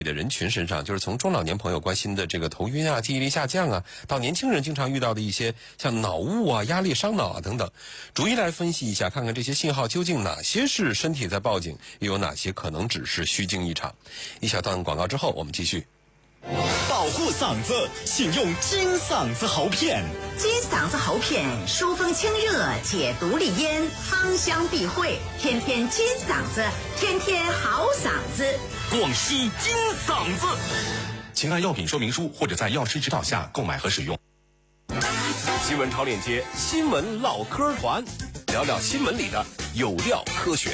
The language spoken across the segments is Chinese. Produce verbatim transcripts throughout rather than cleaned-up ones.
的人群身上，就是从中老年朋友关心的这个头晕啊、记忆力下降啊，到年轻人经常遇到的一些像脑雾啊、压力伤脑啊等等，逐一来分析一下，看看这些信号究竟哪些是身体在报警，又有哪些可能只是虚惊一场。一小段广告之后，我们继续。 保护嗓子，请用金嗓子喉片。 金嗓子喉片疏风清热，解毒利咽，芳香避秽，天天金嗓子，天天好嗓子。 广西金嗓子，请按药品说明书或者在药师指导下购买和使用。 新闻超链接，新闻唠嗑团，聊聊新闻里的有料科学。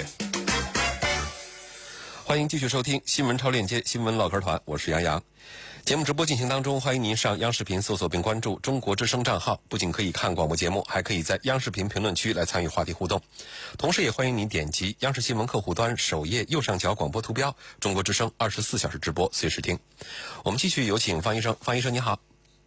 欢迎继续收听新闻超链接新闻唠嗑团，我是杨洋。节目直播进行当中，欢迎您上央视频搜索并关注中国之声账号，不仅可以看广播节目，还可以在央视频评论区来参与话题互动。同时也欢迎您点击央视新闻客户端首页右上角广播图标，中国之声二十四小时直播，随时听。我们继续有请方医生。方医生你好。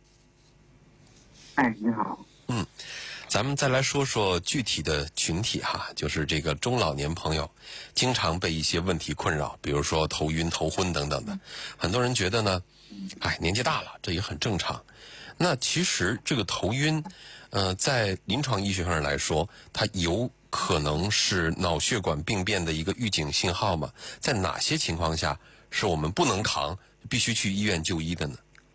哎，你好。 嗯，咱们再来说说具体的群体哈，就是这个中老年朋友经常被一些问题困扰，比如说头晕、头昏等等的。很多人觉得呢，哎，年纪大了，这也很正常。那其实这个头晕，呃，在临床医学上来说，它有可能是脑血管病变的一个预警信号吗？在哪些情况下是我们不能扛，必须去医院就医的呢？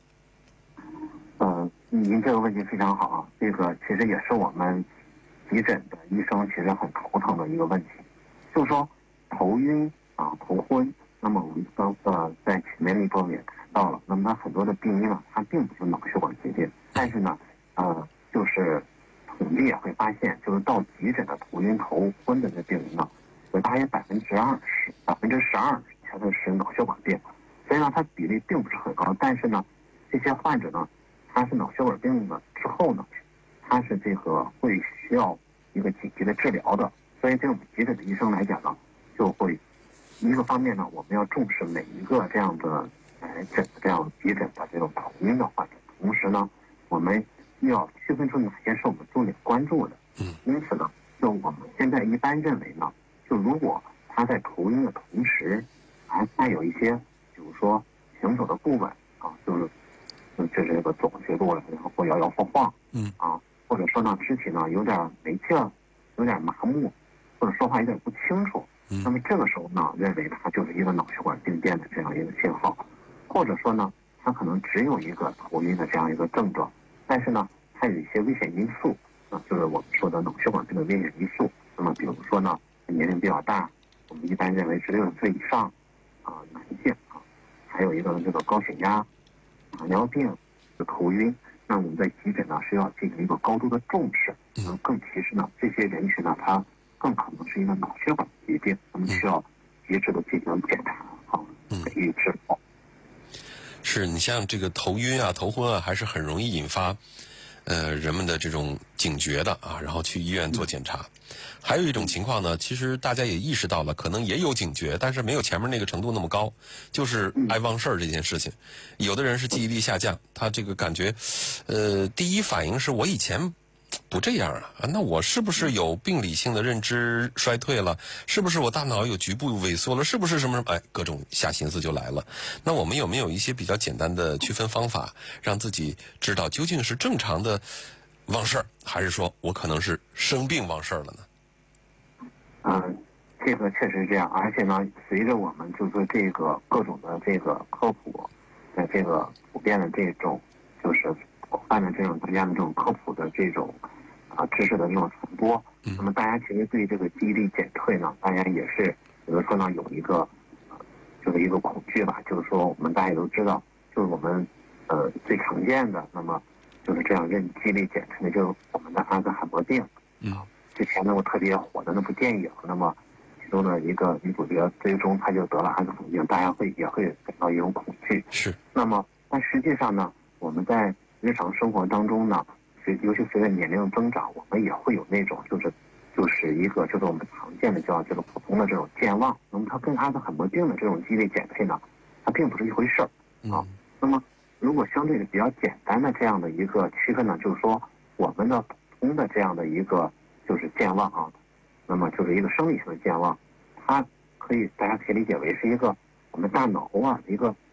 呃，您这个问题非常好啊，这个其实也是我们急诊的医生其实很头疼的一个问题，就是说头晕啊、头昏。那么我们刚呃在前面那部分也谈到了，那么它很多的病因呢，它并不是脑血管疾病，但是呢，呃，就是统计也会发现，就是到急诊的头晕头昏的这病人呢，有大约百分之二十、百分之十二全都是脑血管病，所以呢，它比例并不是很高，但是呢，这些患者呢，他是脑血管病了之后呢，他是这个会需要一个紧急的治疗的，所以对我们急诊的医生来讲呢，就会。一个方面呢，我们要重视每一个这样的来诊的这样急诊的这种头晕的患者，同时呢，我们要区分出哪些是我们重点关注的。 嗯， 因此呢，就我们现在一般认为呢，就如果他在头晕的同时，还带有一些，比如说行走的不稳啊，就是就是这个走斜路了，然后或摇摇晃晃， 嗯啊，或者说呢肢体呢有点没劲儿，有点麻木，或者说话有点不清楚。那么这个时候呢，认为它就是一个脑血管病变的这样一个信号，或者说呢，它可能只有一个头晕的这样一个症状，但是呢，它有一些危险因素啊，就是我们说的脑血管病的危险因素。那么比如说呢，年龄比较大，我们一般认为是六十岁以上啊，男性啊，还有一个这个高血压、糖尿病、头晕，那我们在急诊呢是要进行一个高度的重视。嗯，更其实呢，这些人群呢，他更可能是一个脑血管疾病，我们需要及时的进行检查啊，给予治疗。 是你像这个头晕啊、头昏啊，还是很容易引发呃人们的这种警觉的啊，然后去医院做检查。嗯、还有一种情况呢，其实大家也意识到了，可能也有警觉，但是没有前面那个程度那么高，就是爱忘事儿这件事情。有的人是记忆力下降，他这个感觉，呃，第一反应是我以前不这样啊，那我是不是有病理性的认知衰退了？是不是我大脑有局部萎缩了？是不是什么什么？哎，各种下心思就来了。那我们有没有一些比较简单的区分方法，让自己知道究竟是正常的忘事儿，还是说我可能是生病忘事儿了呢？ 嗯，这个确实是这样，而且呢，随着我们就是说这个各种的这个科普的这个普遍的这种就是广泛的这种大家的这种科普的这种啊知识的这种传播，那么大家其实对这个记忆力减退呢，大家也是有的时候呢有一个就是一个恐惧吧，就是说我们大家也都知道，就是我们呃最常见的，那么就是这样认记忆力减退的，就是我们的阿兹海默病。 嗯。 之前呢，我特别火的那部电影，那么其中的一个女主角最终她就得了阿兹海默病，大家会也会感到一种恐惧。 是。 那么，但实际上呢，我们在日常生活当中呢，随尤其随着年龄的增长，我们也会有那种就是就是一个就是我们常见的叫这个普通的这种健忘。那么它跟阿兹海默病的这种记忆力减退呢，它并不是一回事儿啊。 嗯、 那么如果相对的比较简单的这样的一个区分呢，就是说我们的普通的这样的一个就是健忘啊，那么就是一个生理性的健忘，它可以大家可以理解为是一个我们大脑啊一个